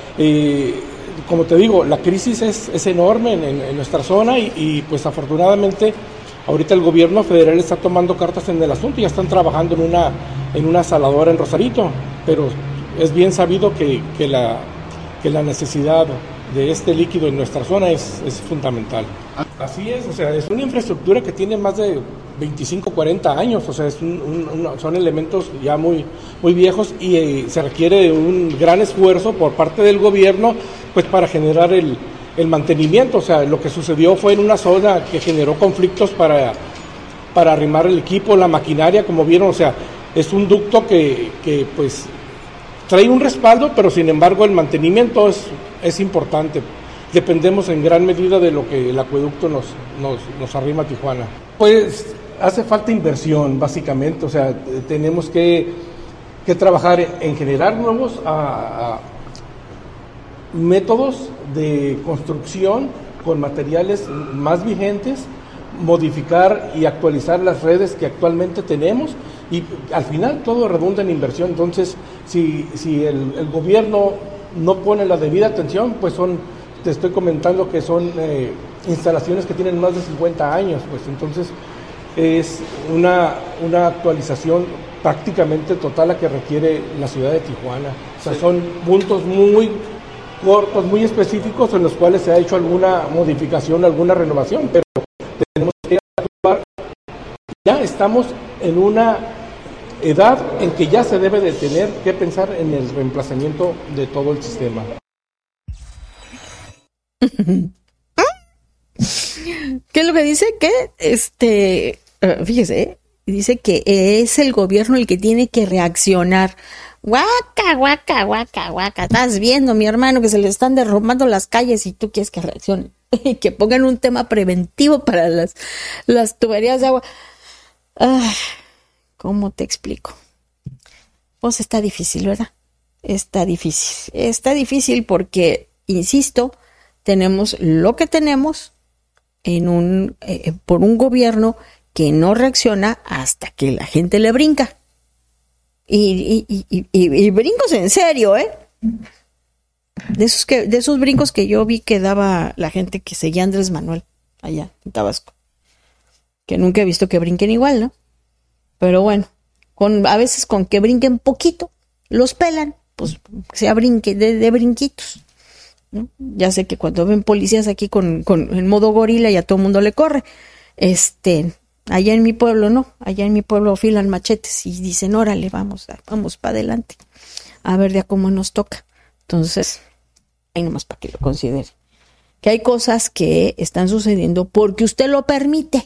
Eh, como te digo, la crisis es, es enorme en, en, en nuestra zona y, y pues afortunadamente ahorita el gobierno federal está tomando cartas en el asunto y ya están trabajando en una, en una saladora en Rosarito, pero es bien sabido que, que la que la necesidad de este líquido en nuestra zona es, es fundamental. Así es, o sea, es una infraestructura que tiene más de veinticinco, cuarenta años, o sea, es un, un, son elementos ya muy, muy viejos y eh, se requiere un gran esfuerzo por parte del gobierno pues para generar el, el mantenimiento. O sea, lo que sucedió fue en una zona que generó conflictos para, para arrimar el equipo, la maquinaria, como vieron, o sea, es un ducto que, que pues trae un respaldo, pero sin embargo el mantenimiento es, es importante. Dependemos en gran medida de lo que el acueducto nos, nos, nos arrima a Tijuana. Pues hace falta inversión, básicamente, o sea, tenemos que, que trabajar en generar nuevos a, a métodos de construcción con materiales más vigentes, modificar y actualizar las redes que actualmente tenemos y al final todo redunda en inversión. Entonces, si, si el, el gobierno no pone la debida atención, pues son, te estoy comentando que son eh, instalaciones que tienen más de cincuenta años, pues entonces es una, una actualización prácticamente total la que requiere la ciudad de Tijuana. O sea, son puntos muy cortos, muy específicos en los cuales se ha hecho alguna modificación, alguna renovación, pero tenemos que actuar. Ya estamos en una edad en que ya se debe de tener que pensar en el reemplazamiento de todo el sistema. ¿Qué es lo que dice? Que este, uh, fíjese, ¿eh? Dice que es el gobierno el que tiene que reaccionar. Guaca, guaca, guaca, guaca. Estás viendo, mi hermano, que se le están derrumbando las calles y tú quieres que reaccione. Que pongan un tema preventivo para las, las tuberías de agua. Ah, ¿cómo te explico? Pues está difícil, ¿verdad? Está difícil. Está difícil porque, insisto, tenemos lo que tenemos en un eh, por un gobierno que no reacciona hasta que la gente le brinca. Y, y, y, y, y brincos en serio, ¿eh? De esos, que, de esos brincos que yo vi que daba la gente que seguía a Andrés Manuel allá en Tabasco. que nunca he visto que brinquen igual, ¿no? Pero bueno, con, a veces con que brinquen poquito, los pelan, pues sea brinque, de, de brinquitos, ¿no? Ya sé que cuando ven policías aquí con, con en modo gorila y a todo el mundo le corre, este, allá en mi pueblo no, allá en mi pueblo filan machetes y dicen, órale, vamos, vamos para adelante, a ver de a cómo nos toca. Entonces, ahí nomás para que lo considere, que hay cosas que están sucediendo porque usted lo permite,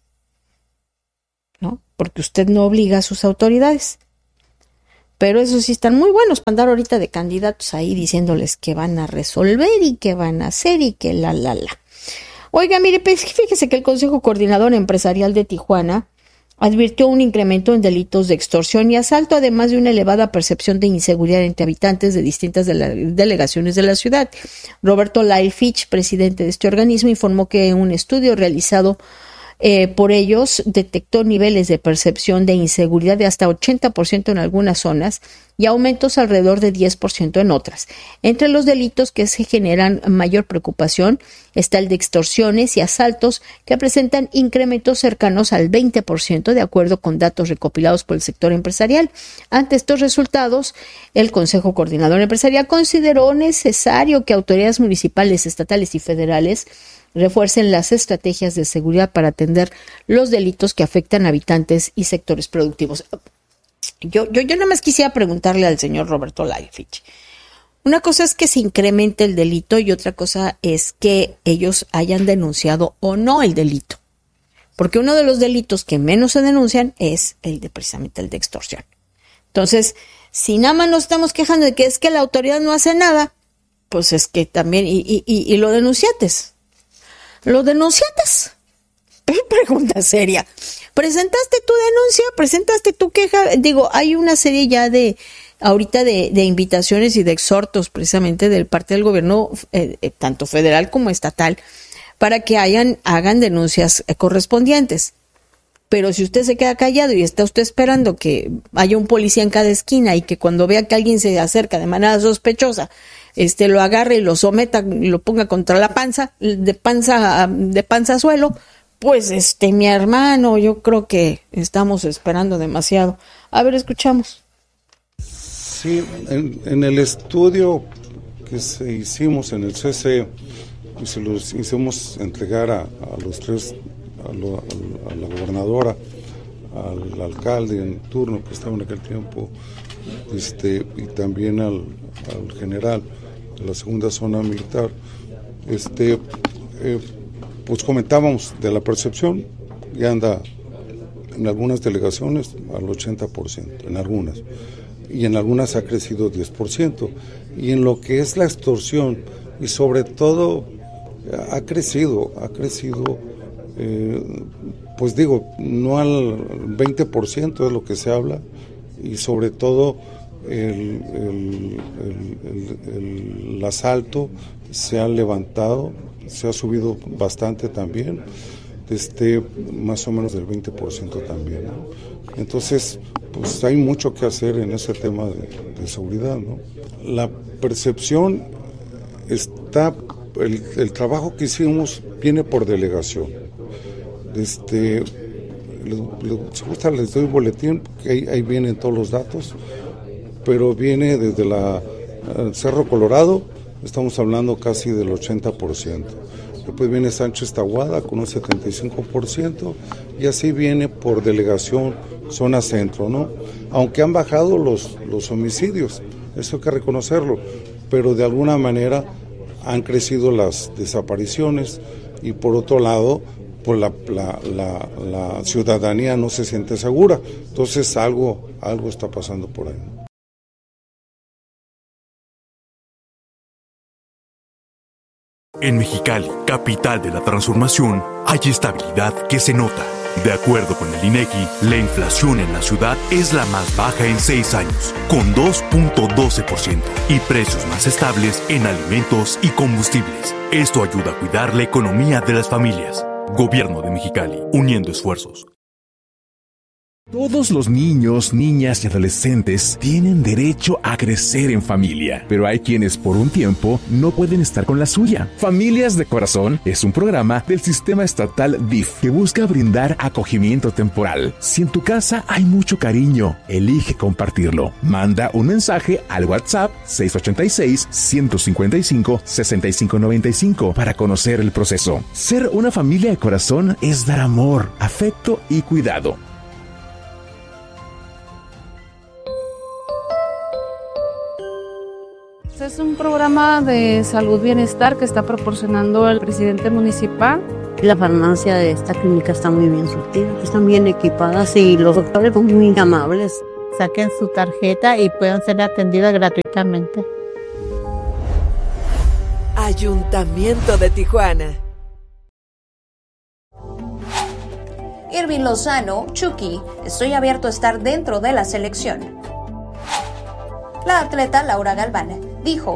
¿no? Porque usted no obliga a sus autoridades. Pero eso sí, están muy buenos para andar ahorita de candidatos ahí diciéndoles que van a resolver y que van a hacer y que la, la, la. Oiga, mire, pues, fíjese que el Consejo Coordinador Empresarial de Tijuana advirtió un incremento en delitos de extorsión y asalto, además de una elevada percepción de inseguridad entre habitantes de distintas de la, delegaciones de la ciudad. Roberto Lyle Fitch, presidente de este organismo, informó que un estudio realizado Eh, por ellos detectó niveles de percepción de inseguridad de hasta ochenta por ciento en algunas zonas y aumentos alrededor de diez por ciento en otras. Entre los delitos que se generan mayor preocupación está el de extorsiones y asaltos, que presentan incrementos cercanos al veinte por ciento de acuerdo con datos recopilados por el sector empresarial. Ante estos resultados, el Consejo Coordinador Empresarial consideró necesario que autoridades municipales, estatales y federales refuercen las estrategias de seguridad para atender los delitos que afectan a habitantes y sectores productivos. Yo, yo, yo nada más quisiera preguntarle al señor Roberto Lyle Fitch. Una cosa es que se incremente el delito y otra cosa es que ellos hayan denunciado o no el delito. Porque uno de los delitos que menos se denuncian es el de precisamente el de extorsión. Entonces, si nada más nos estamos quejando de que es que la autoridad no hace nada, pues es que también, y, y, y, y lo denunciates. ¿Lo denunciaste? Pregunta seria. ¿Presentaste tu denuncia? ¿Presentaste tu queja? Digo, hay una serie ya de, ahorita de, de invitaciones y de exhortos precisamente del parte del gobierno, eh, eh, tanto federal como estatal, para que hayan, hagan denuncias eh, correspondientes. Pero si usted se queda callado y está usted esperando que haya un policía en cada esquina y que cuando vea que alguien se acerca de manera sospechosa, este lo agarre y lo someta y lo ponga contra la panza, de panza de panza a suelo, pues este mi hermano, yo creo que estamos esperando demasiado. A ver, escuchamos. Sí, en, en el estudio que se hicimos en el C C, y se los hicimos entregar a, a los tres, a, lo, a la gobernadora, al alcalde en turno que estaba en aquel tiempo, este y también al, al general de la segunda zona militar, este eh, pues comentábamos de la percepción, y anda en algunas delegaciones al ochenta por ciento, en algunas, y en algunas ha crecido diez por ciento, y en lo que es la extorsión, y sobre todo ha crecido, ha crecido, eh, pues digo, no al veinte por ciento es lo que se habla, y sobre todo el, el, el, el, el asalto se ha levantado, se ha subido bastante también, este, más o menos del veinte por ciento también, ¿no? Entonces, pues hay mucho que hacer en ese tema de, de seguridad, ¿no? La percepción está, el, el trabajo que hicimos viene por delegación. Este, les, les, si gusta les doy un boletín, porque ahí, ahí vienen todos los datos, pero viene desde la uh, Cerro Colorado, estamos hablando casi del ochenta por ciento. Después viene Sánchez Tahuada con un setenta y cinco por ciento, y así viene por delegación, zona centro, ¿no? Aunque han bajado los, los homicidios, eso hay que reconocerlo, pero de alguna manera han crecido las desapariciones, y por otro lado, pues la, la, la, la ciudadanía no se siente segura. Entonces algo, algo está pasando por ahí, ¿no? En Mexicali, capital de la transformación, hay estabilidad que se nota. De acuerdo con el INEGI, la inflación en la ciudad es la más baja en seis años, con dos punto doce por ciento, y precios más estables en alimentos y combustibles. Esto ayuda a cuidar la economía de las familias. Gobierno de Mexicali, uniendo esfuerzos. Todos los niños, niñas y adolescentes tienen derecho a crecer en familia, pero hay quienes por un tiempo no pueden estar con la suya. Familias de Corazón es un programa del sistema estatal D I F que busca brindar acogimiento temporal. Si en tu casa hay mucho cariño, elige compartirlo. Manda un mensaje al WhatsApp seis ocho seis, uno cinco cinco, seis cinco nueve cinco para conocer el proceso. Ser una familia de corazón es dar amor, afecto y cuidado. Es un programa de salud bienestar que está proporcionando el presidente municipal. La farmacia de esta clínica está muy bien surtida, están bien equipadas y los doctores son muy amables. Saquen su tarjeta y puedan ser atendidas gratuitamente. Ayuntamiento de Tijuana. Irving Lozano, Chucky, estoy abierto a estar dentro de la selección. La atleta Laura Galván dijo